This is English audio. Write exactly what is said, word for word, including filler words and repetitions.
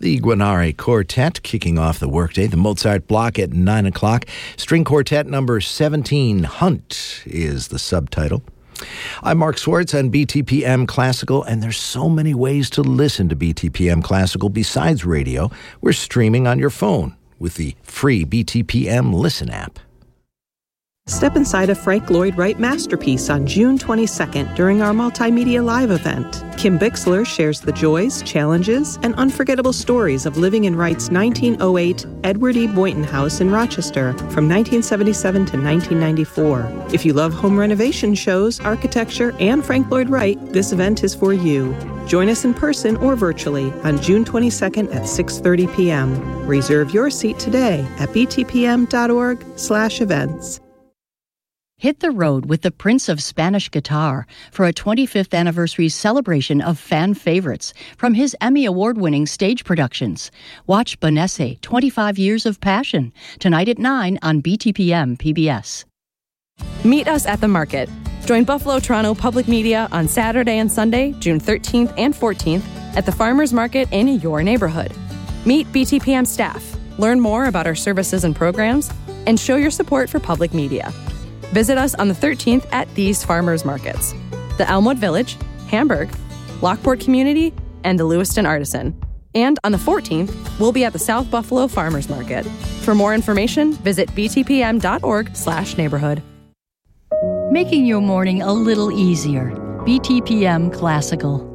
The Guanare Quartet kicking off the workday. The Mozart block at nine o'clock. String Quartet number seventeen, Hunt, is the subtitle. I'm Mark Swartz on B T P M Classical, and there's so many ways to listen to B T P M Classical besides radio. We're streaming on your phone with the free B T P M Listen app. Step inside a Frank Lloyd Wright masterpiece on June twenty-second during our Multimedia Live event. Kim Bixler shares the joys, challenges, and unforgettable stories of living in Wright's nineteen oh eight Edward E. Boynton House in Rochester from nineteen seventy-seven to nineteen ninety-four. If you love home renovation shows, architecture, and Frank Lloyd Wright, this event is for you. Join us in person or virtually on June twenty-second at six thirty p.m. Reserve your seat today at btpm.org slash events. Hit the road with the Prince of Spanish Guitar for a twenty-fifth anniversary celebration of fan favorites from his Emmy Award-winning stage productions. Watch Bonesse, twenty-five Years of Passion, tonight at nine on B T P M P B S. Meet us at the market. Join Buffalo Toronto Public Media on Saturday and Sunday, June thirteenth and fourteenth, at the Farmers Market in your neighborhood. Meet B T P M staff, learn more about our services and programs, and show your support for public media. Visit us on the thirteenth at these farmers markets: the Elmwood Village, Hamburg, Lockport Community, and the Lewiston Artisan. And on the fourteenth, we'll be at the South Buffalo Farmers Market. For more information, visit btpm.org slash neighborhood. Making your morning a little easier. B T P M Classical.